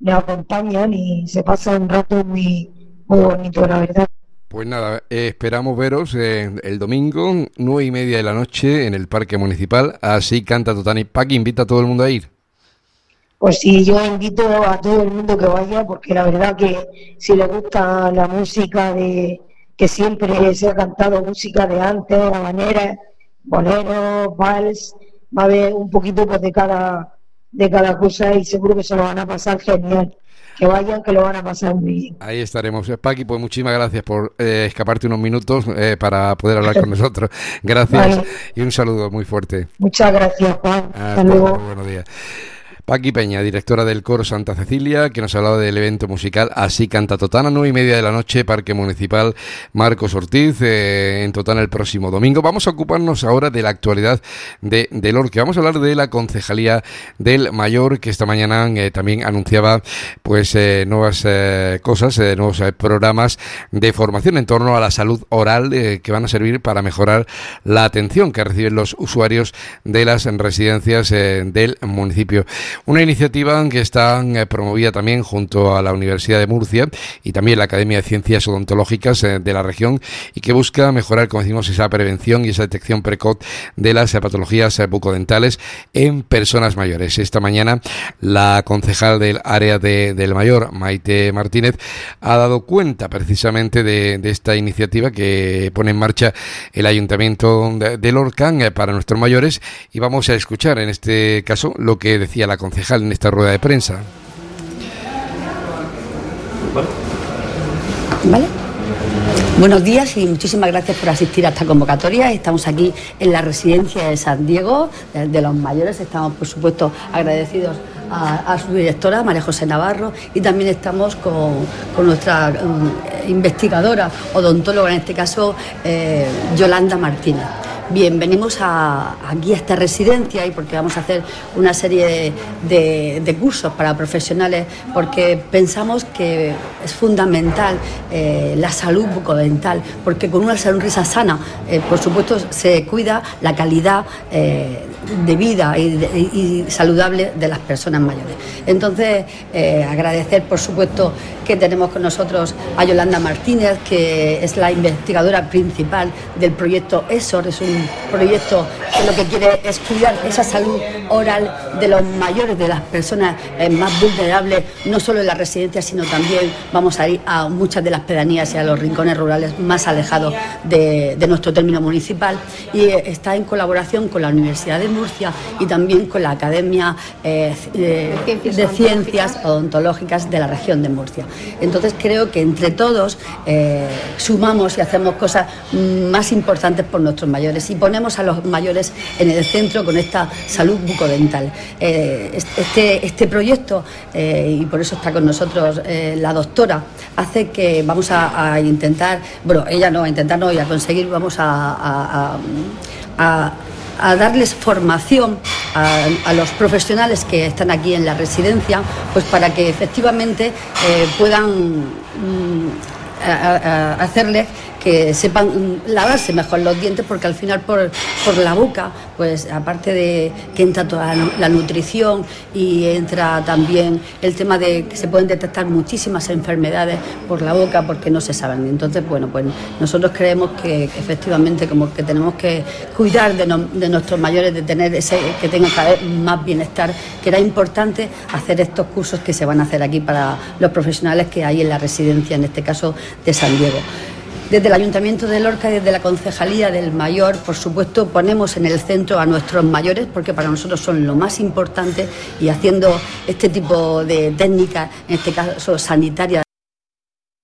nos acompañan y se pasa un rato muy bonito, la verdad. Pues nada, esperamos veros el domingo, 9:30 de la noche, en el Parque Municipal. Así canta Totana. Paqui, invita a todo el mundo a ir. Pues sí, yo invito a todo el mundo que vaya, porque la verdad que si le gusta la música que siempre se ha cantado, música de antes, habaneras, boleros, vals, va a haber un poquito pues de cada cosa y seguro que se lo van a pasar genial. Que vayan, que lo van a pasar muy bien. Ahí estaremos. Paqui, pues muchísimas gracias por escaparte unos minutos para poder hablar con nosotros. Gracias Vale. y un saludo muy fuerte. Muchas gracias, Juan. Hasta luego. Buenos días. Paqui Peña, directora del Coro Santa Cecilia, que nos ha hablado del evento musical Así canta Totana, 9:30 de la noche, Parque Municipal Marcos Ortiz, en Totana el próximo domingo. Vamos a ocuparnos ahora de la actualidad de Lorca. Vamos a hablar de la Concejalía del Mayor, que esta mañana también anunciaba pues nuevas cosas, nuevos programas de formación en torno a la salud oral que van a servir para mejorar la atención que reciben los usuarios de las residencias del municipio. Una iniciativa que está promovida también junto a la Universidad de Murcia y también la Academia de Ciencias Odontológicas de la región, y que busca mejorar, como decimos, esa prevención y esa detección precoz de las patologías bucodentales en personas mayores. Esta mañana la concejal del área del Mayor, Maite Martínez, ha dado cuenta precisamente de esta iniciativa que pone en marcha el Ayuntamiento de Lorca para nuestros mayores, y vamos a escuchar en este caso lo que decía la concejal en esta rueda de prensa. ¿Vale? Buenos días y muchísimas gracias por asistir a esta convocatoria. Estamos aquí en la residencia de San Diego de los mayores. Estamos, por supuesto, agradecidos a su directora, María José Navarro, y también estamos con nuestra investigadora, odontóloga en este caso, Yolanda Martínez. Bien, venimos aquí a esta residencia y porque vamos a hacer una serie de cursos para profesionales, porque pensamos que es fundamental la salud bucodental, porque con una sonrisa sana, por supuesto, se cuida la calidad de vida y saludable de las personas mayores. Entonces, agradecer, por supuesto, que tenemos con nosotros a Yolanda Martínez, que es la investigadora principal del proyecto ESOR. Es un proyecto que lo que quiere es cuidar esa salud oral de los mayores, de las personas más vulnerables, no solo en las residencias, sino también vamos a ir a muchas de las pedanías y a los rincones rurales más alejados de nuestro término municipal, y está en colaboración con la Universidad de Murcia y también con la Academia de Ciencias Odontológicas de la región de Murcia. Entonces creo que entre todos sumamos y hacemos cosas más importantes por nuestros mayores y ponemos a los mayores en el centro con esta salud bucodental. Este proyecto, y por eso está con nosotros la doctora, hace que vamos a intentar, bueno, ella no va a intentar, no, y a conseguir, vamos a darles formación a los profesionales que están aquí en la residencia, pues para que efectivamente puedan hacerles que sepan lavarse mejor los dientes, porque al final por la boca, pues aparte de que entra toda la nutrición y entra también el tema de que se pueden detectar muchísimas enfermedades por la boca porque no se saben. Entonces, bueno, pues nosotros creemos que efectivamente como que tenemos que cuidar de nuestros mayores, de tener que tengan cada vez más bienestar, que era importante hacer estos cursos que se van a hacer aquí para los profesionales que hay en la residencia, en este caso de San Diego. Desde el Ayuntamiento de Lorca y desde la Concejalía del Mayor, por supuesto, ponemos en el centro a nuestros mayores, porque para nosotros son lo más importante, y haciendo este tipo de técnicas, en este caso sanitarias,